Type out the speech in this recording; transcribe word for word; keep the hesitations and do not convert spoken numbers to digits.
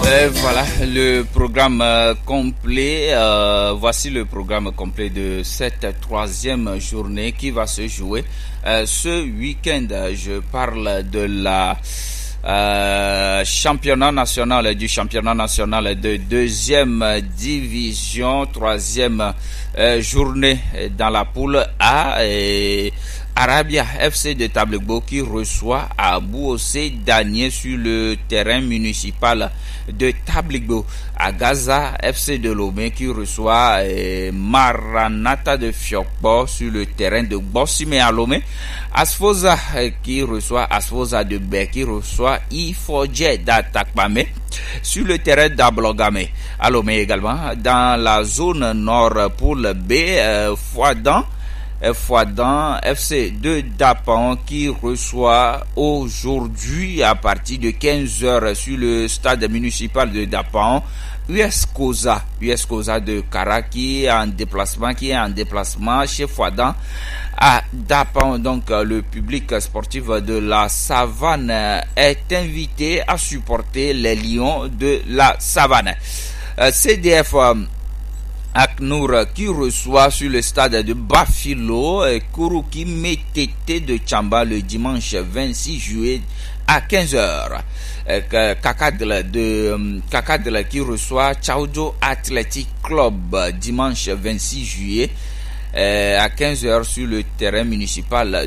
Et voilà le programme euh, complet. Euh, voici le programme complet de cette troisième journée qui va se jouer euh, ce week-end. Je parle de la euh, championnat national, du championnat national de deuxième division, troisième euh, journée dans la poule A. Et Arabia F C de Tablegbo qui reçoit à Bouossé Daniel sur le terrain municipal de Tablegbo. À Gaza, F C de Lomé qui reçoit eh, Maranata de Fiokpo sur le terrain de Bossime à Lomé. Asfosa eh, qui reçoit Asfosa de Bé qui reçoit Ifodje d'Atakpame sur le terrain d'Ablogame à Lomé également. Dans la zone nord poule B, eh, Fouadan Fouadan F C de Dapan qui reçoit aujourd'hui à partir de quinze heures sur le stade municipal de Dapan U S Koza, U S Koza de Kara qui est en déplacement, qui est en déplacement chez Fouadan à Dapan. Donc le public sportif de la Savane est invité à supporter les Lions de la Savane. C D F Aknour qui reçoit sur le stade de Bafilo et Kuruki Metete de Tchamba le dimanche vingt-six juillet à quinze heures. Kakadle de Kakadle qui reçoit Tchaoudjo Athletic Club dimanche vingt-six juillet à quinze heures sur le terrain municipal